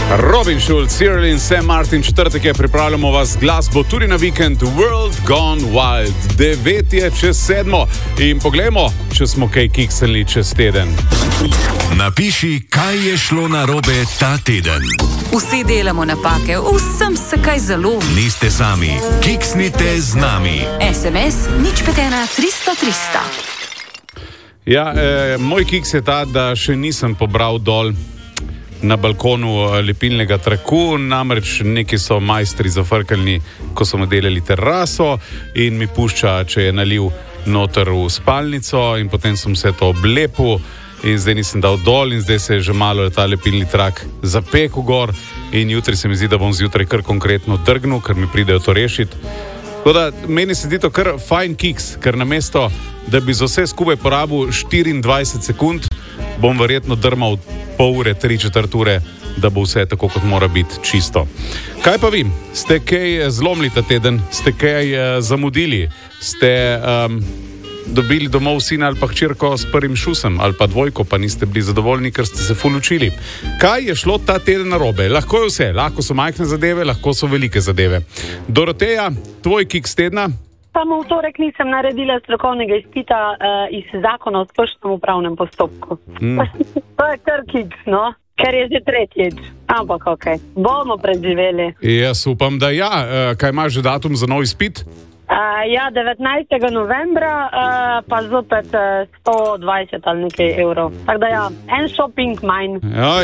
Robin Schulz, Cyril in Sam Martin, četrtek je, pripravljamo vas glasbo tudi na vikend World Gone Wild. 9 je čez 7 in poglejmo, če smo kaj kiksali čez teden. Napiši, kaj je šlo narobe ta teden. Vsi delamo napake, vsem se kaj zalomi. Niste sami, kiksnite z nami. SMS 051 300 300. Ja, moj kiks je ta, da še nisem pobral dol na balkonu lepilnega traku, namreč neki so majstri zafrkali, ko smo delali teraso in mi pušča, če je naliv noter v spalnico in potem sem vse to oblepil in zdaj nisem dal dol in zdaj se je že malo ta lepilni trak zapekel gor in jutri se mi zdi, da bom zjutraj kar konkretno drgnil, ker mi pridejo to rešiti. Tako da meni se zdi to kar fajn kiks, ker namesto, da bi za vse skupaj porabil 24 sekund, bom verjetno drmal pol ure, 3/4 ure, da bo vse tako, kot mora biti čisto. Kaj pa vi? Ste kaj zlomili ta teden? Ste kaj zamudili? Ste dobili domov sina ali pa hčerko s prvim šusem ali pa dvojko, pa niste bili zadovoljni, ker ste se ful učili? Kaj je šlo ta teden narobe? Lahko je vse. Lahko so majhne zadeve, lahko so velike zadeve. Doroteja, tvoj kiks tedna? Samo v torek nisem naredila strokovnega izpita iz zakona o splošnem upravnem postopku. To je kar kiks, no? Ker je že tretjič. Ampak okej, bomo preživeli. Jaz upam, da ja. Kaj imaš že datum za nov izpit? Ja, 19. novembra, pa zopet 120 ali nekaj evrov. Tako da ja, en shopping manj.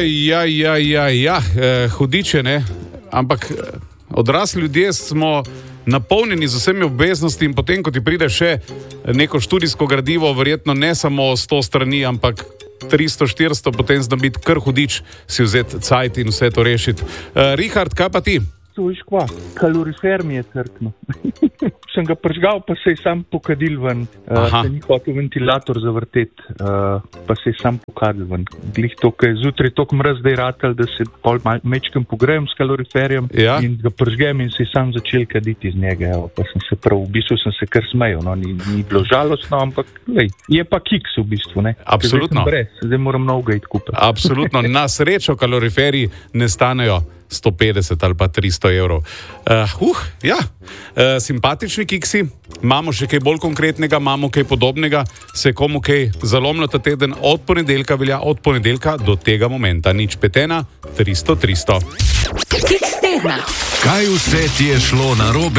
Ja, hudiče, ne? Ampak odrasli ljudje smo napolnjeni z vsemi obveznosti in potem, ko ti pride še neko študijsko gradivo, verjetno ne samo 100 strani, ampak 300-400, potem zna biti kar hudič si vzeti cajt in vse to rešiti. Richard, kaj pa ti? Sluškva, kalorifer mi je crkno. Sem ga pržgal, pa se je sam pokadil ven. Se ni hotel ventilator zavrteti, pa se je sam pokadil ven. Glih to, ko je zjutraj toliko mraz, da je ratel, da se pol mečkem pogrejem s kaloriferjem in ga pržgem in se je sam začel kaditi iz njega. Evo, pa sem se prav, v bistvu sem se kar smejal. No, ni bilo žalostno, ampak lej, je pa kiks v bistvu. Ne? Absolutno. Zdaj moram novega iti kupiti. Absolutno. Na srečo kaloriferi ne stanejo 150 ali pa 300 evrov. Simpatični kiksi, imamo še kaj bolj konkretnega, imamo kaj podobnega, se komu kaj zalomilo ta teden, od ponedeljka do tega momenta. 051 300 300. Kiks tedna. Kaj vse ti je šlo narobe?